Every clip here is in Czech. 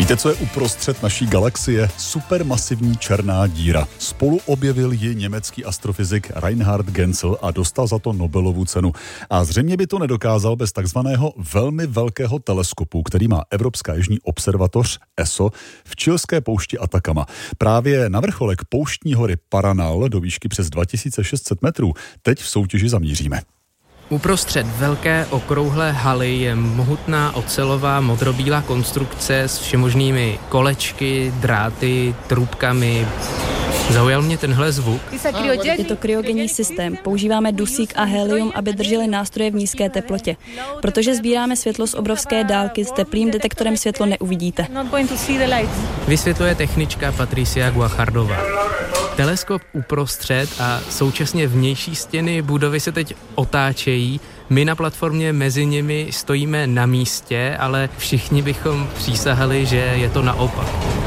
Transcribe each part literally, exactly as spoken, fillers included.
Víte, co je uprostřed naší galaxie? Supermasivní černá díra. Spolu objevil ji německý astrofyzik Reinhard Genzel a dostal za to Nobelovu cenu. A zřejmě by to nedokázal bez takzvaného velmi velkého teleskopu, který má Evropská jižní observatoř E S O v chilské poušti Atacama. Právě na vrcholek pouštní hory Paranal do výšky přes dva tisíce šest set metrů teď v soutěži zamíříme. Uprostřed velké okrouhlé haly je mohutná ocelová modrobílá konstrukce s všemožnými kolečky, dráty, trubkami. Zaujal mě tenhle zvuk. Je to kryogenní systém. Používáme dusík a helium, aby drželi nástroje v nízké teplotě. Protože sbíráme světlo z obrovské dálky, s teplým detektorem světlo neuvidíte. Vysvětluje technička Patricia Guachardová. Teleskop uprostřed a současně vnější stěny budovy se teď otáčejí. My na platformě mezi nimi stojíme na místě, ale všichni bychom přísahali, že je to naopak.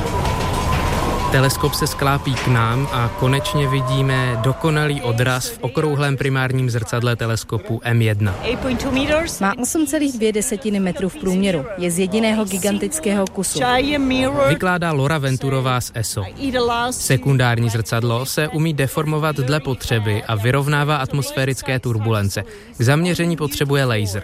Teleskop se sklápí k nám a konečně vidíme dokonalý odraz v okrouhlém primárním zrcadle teleskopu M jedna. Má osm celá dvě desetiny metru v průměru. Je z jediného gigantického kusu. Vykládá Laura Venturová z E S O. Sekundární zrcadlo se umí deformovat dle potřeby a vyrovnává atmosférické turbulence. K zaměření potřebuje laser.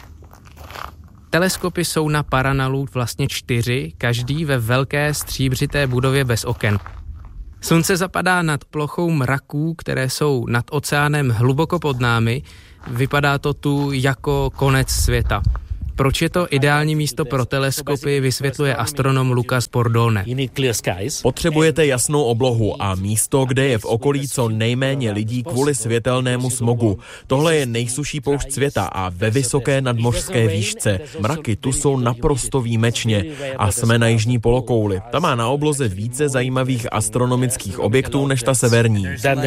Teleskopy jsou na Paranalu vlastně čtyři, každý ve velké stříbřité budově bez oken. Slunce zapadá nad plochou mraků, které jsou nad oceánem hluboko pod námi. Vypadá to tu jako konec světa. Proč je to ideální místo pro teleskopy, vysvětluje astronom Lucas Bordone. Potřebujete jasnou oblohu a místo, kde je v okolí co nejméně lidí kvůli světelnému smogu. Tohle je nejsušší poušť světa a ve vysoké nadmořské výšce. Mraky tu jsou naprosto výjimečně a jsme na jižní polokouli. Ta má na obloze více zajímavých astronomických objektů než ta severní.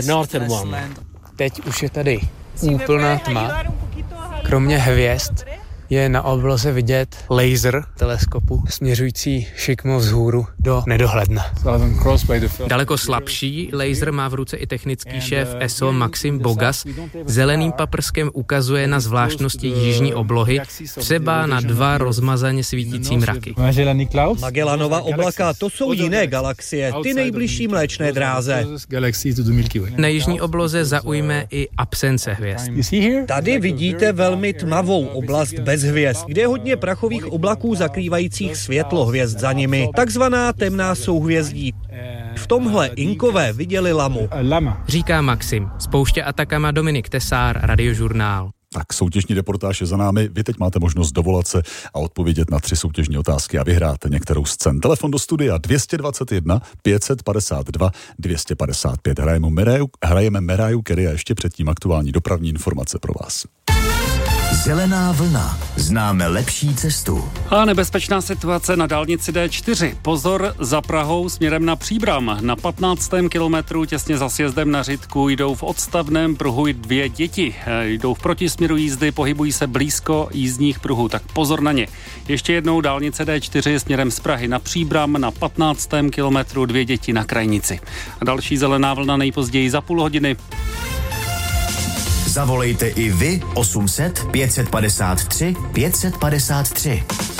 Teď už je tady úplná tma. Kromě hvězd je na obloze vidět laser teleskopu směřující šikmo vzhůru do nedohledna. Daleko slabší laser má v ruce i technický šéf E S O Maxim Bogas. Zeleným paprskem ukazuje na zvláštnosti jižní oblohy, třeba na dva rozmazaně svítící mraky. Magellanova oblaka, to jsou jiné galaxie, ty nejbližší Mléčné dráze. Na jižní obloze zaujme i absence hvězd. Tady vidíte velmi tmavou oblast bez hvězd, kde je hodně prachových oblaků zakrývajících světlo hvězd za nimi. Takzvaná temná souhvězdí. V tomhle Inkové viděli lamu. Říká Maxim. Z pouště Atacama Dominik Tesár, Radiožurnál. Tak soutěžní reportáž je za námi. Vy teď máte možnost dovolat se a odpovědět na tři soutěžní otázky a vyhrát některou z cen. Telefon do studia dvě stě dvacet jedna pět set padesát dva dvě stě padesát pět. Hrajeme Mariah, hrajeme Mariah Carey a ještě předtím aktuální dopravní informace pro vás. Zelená vlna. Známe lepší cestu. A nebezpečná situace na dálnici D čtyři. Pozor za Prahou směrem na Příbram. Na patnáctém kilometru těsně za sjezdem na Řitku jdou v odstavném pruhu dvě děti. Jdou v protisměru jízdy, pohybují se blízko jízdních pruhů, tak pozor na ně. Ještě jednou dálnice D čtyři směrem z Prahy na Příbram, na patnáctém kilometru dvě děti na Krajnici. A další zelená vlna nejpozději za půl hodiny. Zavolejte i vy osm set pět set padesát tři pět set padesát tři.